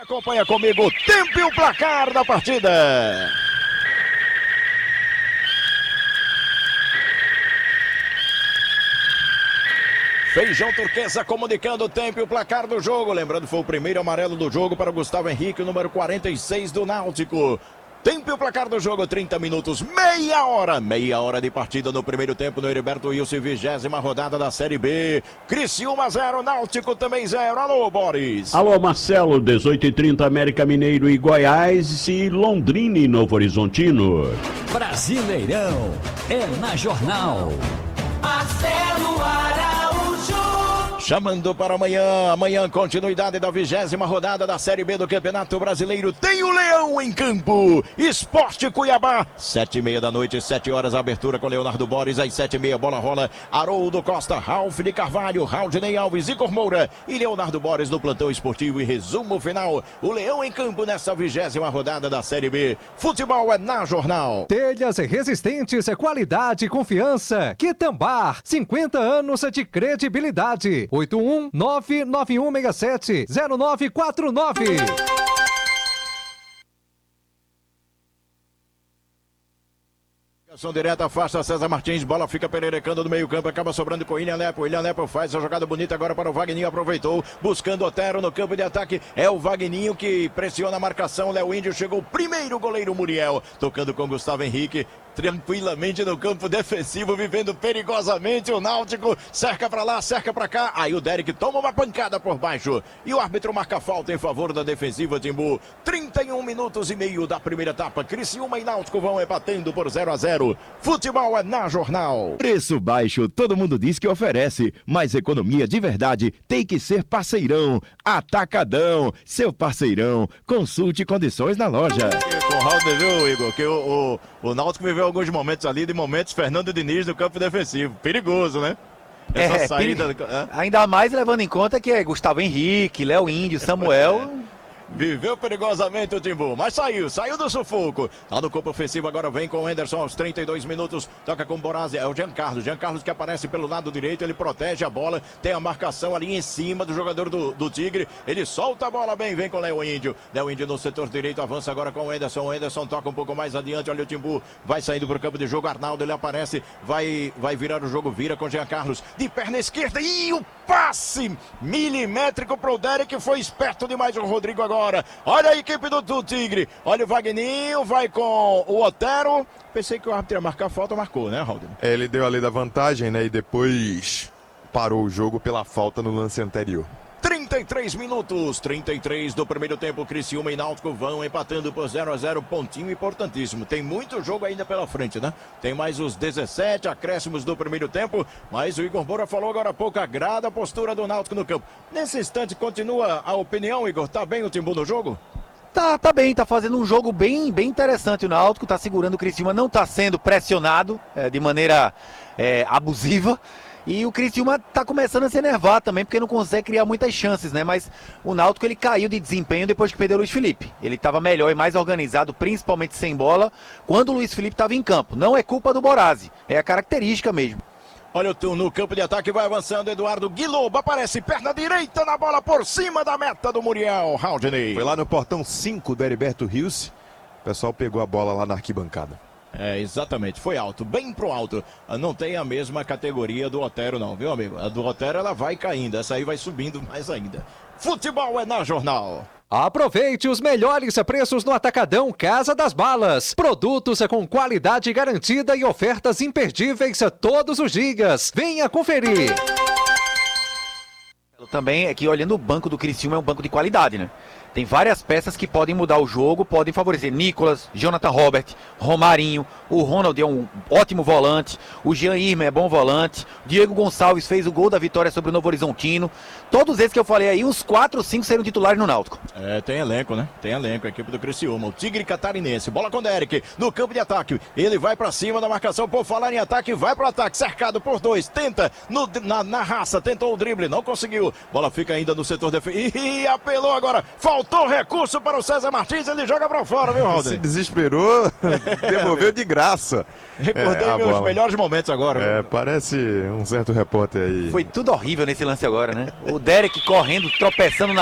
Acompanha comigo o tempo e o placar da partida. Feijão Turquesa comunicando o tempo e o placar do jogo. Lembrando, foi o primeiro amarelo do jogo para o Gustavo Henrique, o número 46 do Náutico. Tempo e o placar do jogo, 30 minutos, meia hora de partida no primeiro tempo no Heriberto Wilson, 20ª rodada da Série B. Criciúma 0, Náutico também 0. Alô, Boris. Alô, Marcelo, 18h30, América Mineiro e Goiás e Londrina e Novo Horizontino. Brasileirão é na Jornal. Marcelo Araújo. Chamando para amanhã continuidade da 20ª rodada da Série B do Campeonato Brasileiro. Tem o Leão em campo, Sport Cuiabá, 7h30 da noite, 7 horas, abertura com Leonardo Boris, às 7h30, bola rola, Haroldo Costa, Ralf de Carvalho, Raudinei Alves, Igor Moura e Leonardo Boris no plantão esportivo e resumo final. O Leão em campo nessa 20ª rodada da Série B. Futebol é na Jornal. Telhas resistentes, qualidade e confiança. Quitambar, 50 anos de credibilidade. 81991670949. Ação direta, afasta César Martins, bola fica pererecando no meio campo, acaba sobrando com o William Lepo faz a jogada bonita agora para o Vagninho, aproveitou, buscando Otero no campo de ataque, é o Vagninho que pressiona a marcação, Léo Índio, chegou o primeiro goleiro Muriel, tocando com Gustavo Henrique, tranquilamente no campo defensivo, vivendo perigosamente o Náutico, cerca pra lá, cerca pra cá, aí o Derek toma uma pancada por baixo, e o árbitro marca falta em favor da defensiva Timbu. 31 minutos e meio da primeira etapa, Criciúma e Náutico vão empatando por 0-0, futebol é na Jornal. Preço baixo, todo mundo diz que oferece, mas economia de verdade tem que ser Parceirão, Atacadão, seu parceirão, consulte condições na loja. Com o Raul, viu, Igor, que o Náutico viveu alguns momentos ali, de momentos Fernando Diniz no campo defensivo, perigoso, né? Essa saída... Ainda mais levando em conta que é Gustavo Henrique, Léo Índio, Samuel... Viveu perigosamente o Timbu, mas saiu do sufoco. Tá no campo ofensivo, agora vem com o Henderson aos 32 minutos. Toca com o Borazzi, é o Giancarlo que aparece pelo lado direito, ele protege a bola. Tem a marcação ali em cima do jogador do Tigre. Ele solta a bola bem, vem com o Léo Índio. Léo Índio no setor direito, avança agora com o Henderson. O Henderson toca um pouco mais adiante, olha o Timbu. Vai saindo pro campo de jogo, Arnaldo, ele aparece. Vai virar o jogo, vira com o Giancarlo. De perna esquerda, e o passe milimétrico pro Derek, foi esperto demais o Rodrigo agora. Olha a equipe do Tigre, olha o Vagninho, vai com o Otero. Pensei que o árbitro ia marcar a falta, marcou, né, Raul? Ele deu a lei da vantagem, né, e depois parou o jogo pela falta no lance anterior. 33 minutos, 33 do primeiro tempo, Criciúma e Náutico vão empatando por 0-0, pontinho importantíssimo. Tem muito jogo ainda pela frente, né? Tem mais os 17 acréscimos do primeiro tempo, mas o Igor Moura falou agora há pouco, agrada a postura do Náutico no campo. Nesse instante, continua a opinião, Igor? Tá bem o Timbu no jogo? Tá bem, tá fazendo um jogo bem interessante o Náutico, tá segurando o Criciúma, não tá sendo pressionado de maneira abusiva. E o Criciúma tá começando a se enervar também, porque não consegue criar muitas chances, né? Mas o Náutico, ele caiu de desempenho depois que perdeu o Luiz Felipe. Ele tava melhor e mais organizado, principalmente sem bola, quando o Luiz Felipe tava em campo. Não é culpa do Borazzi, é a característica mesmo. Olha no campo de ataque, vai avançando Eduardo Guilobo, aparece perna direita na bola por cima da meta do Muriel, Raudinei. Foi lá no portão 5 do Heriberto Rios, o pessoal pegou a bola lá na arquibancada. É, exatamente, foi alto, bem pro alto. Não tem a mesma categoria do Otero não, viu, amigo? A do Otero ela vai caindo, essa aí vai subindo mais ainda. Futebol é na Jornal. Aproveite os melhores preços no Atacadão Casa das Balas. Produtos com qualidade garantida e ofertas imperdíveis todos os dias. Venha conferir. Também é que olhando o banco do Criciúma é um banco de qualidade, né? Tem várias peças que podem mudar o jogo, podem favorecer. Nicolas, Jonathan Robert, Romarinho, o Ronald é um ótimo volante, o Jean Irma é bom volante, Diego Gonçalves fez o gol da vitória sobre o Novo Horizontino. Todos esses que eu falei aí, uns 4 ou 5 serão titulares no Náutico. É, tem elenco, né? Tem elenco, a equipe do Criciúma. O Tigre Catarinense, bola com o Derek, no campo de ataque. Ele vai pra cima da marcação, por falar em ataque, vai pro ataque, cercado por 2, tenta na raça, tentou o drible, não conseguiu. Bola fica ainda no setor defensivo. E apelou agora, faltou recurso para o César Martins, ele joga pra fora, viu, Raul? Se desesperou, devolveu de graça. Recordei meus melhores momentos agora. Parece um certo repórter aí. Foi tudo horrível nesse lance agora, né? O Derek correndo, tropeçando